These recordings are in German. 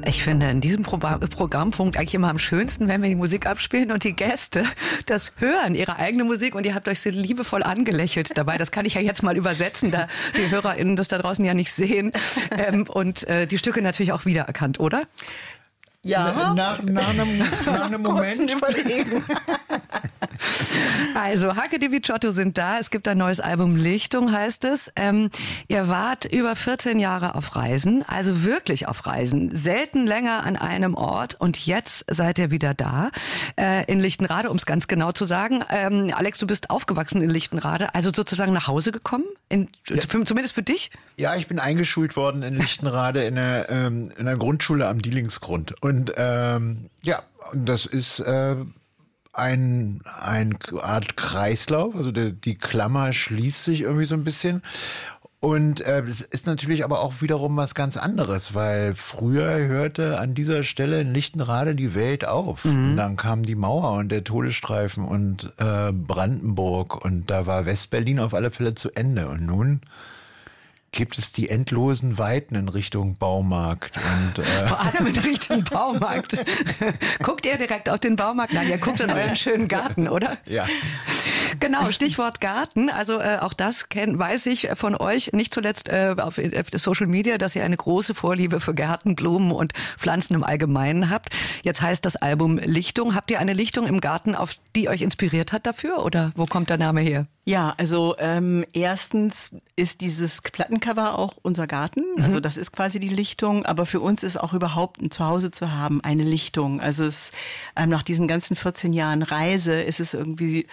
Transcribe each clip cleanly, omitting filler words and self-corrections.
Ich finde in diesem Programmpunkt eigentlich immer am schönsten, wenn wir die Musik abspielen und die Gäste das hören, ihre eigene Musik, und ihr habt euch so liebevoll angelächelt dabei. Das kann ich ja jetzt mal übersetzen, da die HörerInnen das da draußen ja nicht sehen. Und die Stücke natürlich auch wiedererkannt, oder? Ja, nach einem Moment. Überlegen. Also, Hake di Viciotto sind da. Es gibt ein neues Album, Lichtung heißt es. Ihr wart über 14 Jahre auf Reisen, also wirklich auf Reisen. Selten länger an einem Ort, und jetzt seid ihr wieder da. In Lichtenrade, um es ganz genau zu sagen. Alex, du bist aufgewachsen in Lichtenrade, also sozusagen nach Hause gekommen, zumindest für dich? Ja, ich bin eingeschult worden in Lichtenrade in einer Grundschule am Dielingsgrund. Und das ist eine Art Kreislauf, also die Klammer schließt sich irgendwie so ein bisschen. Und es ist natürlich aber auch wiederum was ganz anderes, weil früher hörte an dieser Stelle in Lichtenrade die Welt auf. Mhm. Und dann kam die Mauer und der Todesstreifen und Brandenburg, und da war Westberlin auf alle Fälle zu Ende. Und nun gibt es die endlosen Weiten in Richtung Baumarkt. Und, vor allem in Richtung Baumarkt. Guckt ihr direkt auf den Baumarkt? Nein, ihr guckt in euren schönen Garten, oder? Ja. Genau, Stichwort Garten. Also auch das weiß ich von euch, nicht zuletzt auf Social Media, dass ihr eine große Vorliebe für Gärten, Blumen und Pflanzen im Allgemeinen habt. Jetzt heißt das Album Lichtung. Habt ihr eine Lichtung im Garten, auf die euch inspiriert hat dafür? Oder wo kommt der Name her? Ja, also erstens ist dieses Plattencover auch unser Garten. Also das ist quasi die Lichtung. Aber für uns ist auch überhaupt ein Zuhause zu haben eine Lichtung. Also es nach diesen ganzen 14 Jahren Reise ist es irgendwie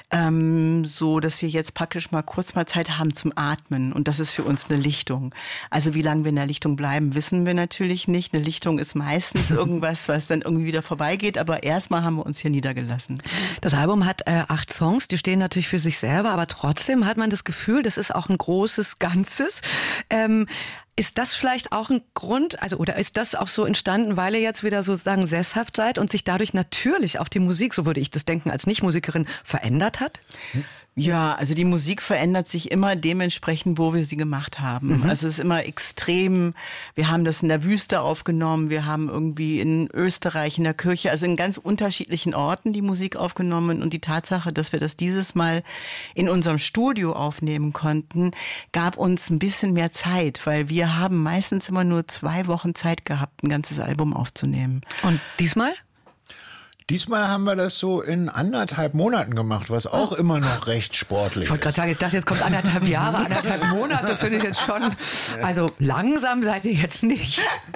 so, dass wir jetzt praktisch kurz mal Zeit haben zum Atmen. Und das ist für uns eine Lichtung. Also wie lange wir in der Lichtung bleiben, wissen wir natürlich nicht. Eine Lichtung ist meistens irgendwas, was dann irgendwie wieder vorbeigeht. Aber erstmal haben wir uns hier niedergelassen. Das Album hat 8 Songs, die stehen natürlich für sich selber. Aber trotzdem hat man das Gefühl, das ist auch ein großes Ganzes. Ist das vielleicht auch ein Grund, oder ist das auch so entstanden, weil ihr jetzt wieder sozusagen sesshaft seid und sich dadurch natürlich auch die Musik, so würde ich das denken, als Nichtmusikerin verändert hat? Ja, also die Musik verändert sich immer dementsprechend, wo wir sie gemacht haben. Mhm. Also es ist immer extrem. Wir haben das in der Wüste aufgenommen, wir haben irgendwie in Österreich in der Kirche, also in ganz unterschiedlichen Orten die Musik aufgenommen. Und die Tatsache, dass wir das dieses Mal in unserem Studio aufnehmen konnten, gab uns ein bisschen mehr Zeit, weil wir haben meistens immer nur 2 Wochen Zeit gehabt, ein ganzes Album aufzunehmen. Und diesmal? Diesmal haben wir das so in 1,5 Monaten gemacht, was auch immer noch recht sportlich ist. Ich wollte gerade sagen, ich dachte, jetzt kommt 1,5 Jahre, 1,5 Monate, finde ich jetzt schon. Also langsam seid ihr jetzt nicht.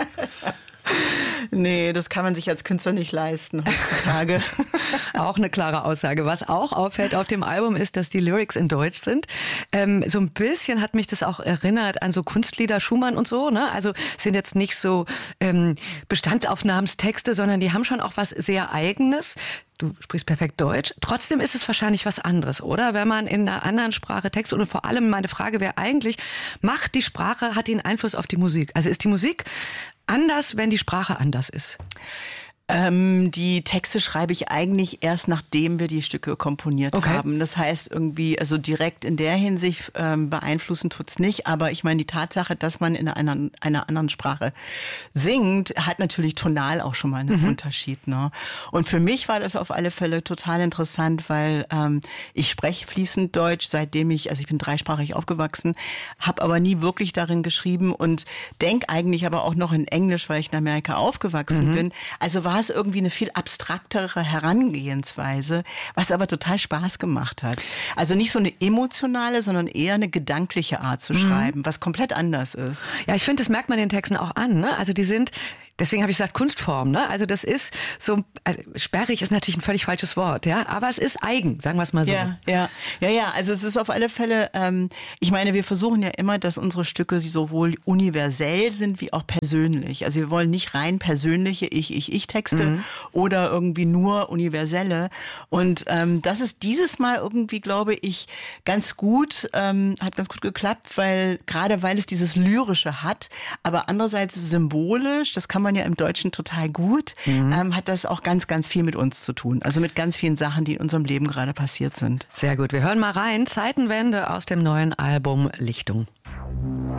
Nee, das kann man sich als Künstler nicht leisten heutzutage. Auch eine klare Aussage. Was auch auffällt auf dem Album ist, dass die Lyrics in Deutsch sind. So ein bisschen hat mich das auch erinnert an so Kunstlieder Schumann und so, ne? Also sind jetzt nicht so Bestandsaufnahmstexte, sondern die haben schon auch was sehr Eigenes. Du sprichst perfekt Deutsch. Trotzdem ist es wahrscheinlich was anderes, oder? Wenn man in einer anderen Sprache Text, und vor allem meine Frage wäre eigentlich, hat die einen Einfluss auf die Musik? Also ist die Musik anders, wenn die Sprache anders ist? Die Texte schreibe ich eigentlich erst, nachdem wir die Stücke komponiert haben. Das heißt irgendwie, also direkt in der Hinsicht beeinflussen tut's nicht. Aber ich meine, die Tatsache, dass man in einer anderen Sprache singt, hat natürlich tonal auch schon mal einen Unterschied. Ne? Und für mich war das auf alle Fälle total interessant, weil ich spreche fließend Deutsch, seitdem ich bin dreisprachig aufgewachsen, habe aber nie wirklich darin geschrieben und denke eigentlich aber auch noch in Englisch, weil ich in Amerika aufgewachsen bin. Also war es irgendwie eine viel abstraktere Herangehensweise, was aber total Spaß gemacht hat. Also nicht so eine emotionale, sondern eher eine gedankliche Art zu schreiben, was komplett anders ist. Ja, ich finde, das merkt man den Texten auch an, ne? Also die sind, deswegen habe ich gesagt Kunstform, ne? Also das ist so, sperrig ist natürlich ein völlig falsches Wort, ja, aber es ist eigen, sagen wir es mal so. Ja. Also es ist auf alle Fälle, ich meine, wir versuchen ja immer, dass unsere Stücke sowohl universell sind wie auch persönlich. Also wir wollen nicht rein persönliche Ich-Texte oder irgendwie nur universelle. Und das ist dieses Mal irgendwie, glaube ich, ganz gut, hat ganz gut geklappt, weil es dieses Lyrische hat, aber andererseits symbolisch, das kann man ja im Deutschen total gut, hat das auch ganz, ganz viel mit uns zu tun. Also mit ganz vielen Sachen, die in unserem Leben gerade passiert sind. Sehr gut, wir hören mal rein. Zeitenwende aus dem neuen Album Lichtung.